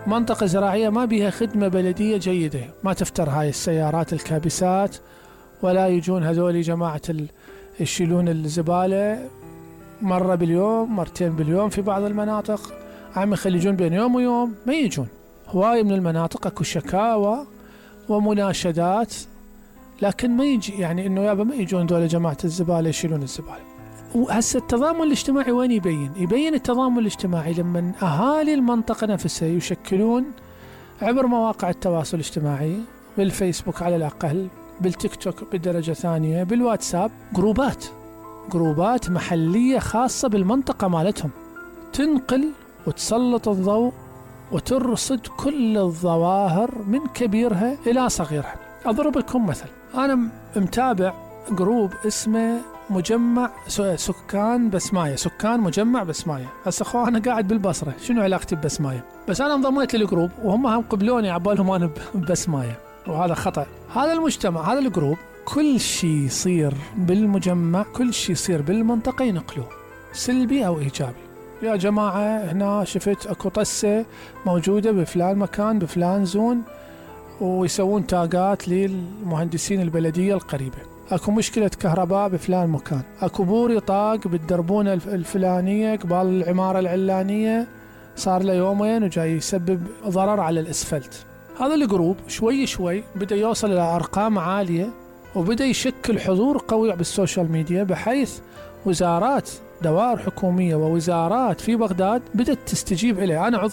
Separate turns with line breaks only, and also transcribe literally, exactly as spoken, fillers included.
منطقة زراعية ما بيها خدمة بلدية جيدة، ما تفتر هاي السيارات الكابسات، ولا يجون هذول جماعة يشيلون الزبالة مرة باليوم مرتين باليوم. في بعض المناطق عم يخليجون بين يوم ويوم ما يجون. هواي من المناطق اكو شكاوى ومناشدات، لكن ما يجي يعني انه يابا ما يجون دول جماعة الزبالة يشيلون الزبالة. وهسه التضامن الاجتماعي وين يبين؟ يبين التضامن الاجتماعي لما اهالي المنطقة نفسها يشكلون عبر مواقع التواصل الاجتماعي، بالفيسبوك على الاقل، بالتيك توك بدرجة ثانية، بالواتساب، جروبات جروبات محلية خاصة بالمنطقة مالتهم، تنقل وتسلط الضوء وترصد كل الظواهر من كبيرها إلى صغيرها. أضرب لكم مثل، أنا متابع جروب اسمه مجمع سكان بسماية، سكان مجمع بسماية. هسه أخو أنا قاعد بالبصرة، شنو علاقتي ببسماية؟ بس أنا انضميت للجروب وهم هم قبلوني عبالهم أنا ببسماية، وهذا خطأ. هذا المجتمع، هذا الجروب، كل شيء يصير بالمجمع، كل شيء يصير بالمنطقة ينقلوه، سلبي أو إيجابي. يا جماعة هنا شفت أكو طسة موجودة بفلان مكان بفلان زون، ويسوون تاقات للمهندسين البلدية القريبة. أكو مشكلة كهرباء بفلان مكان، أكو بوري طاق بالدربونة الفلانية قبال العمارة العلانية صار له يومين وجاي يسبب ضرر على الأسفلت. هذا الجروب شوي شوي بدأ يوصل إلى أرقام عالية، وبدأ يشكل حضور قوي بالسوشيال ميديا، بحيث وزارات، دوائر حكومية ووزارات في بغداد بدأت تستجيب إليه. أنا عضو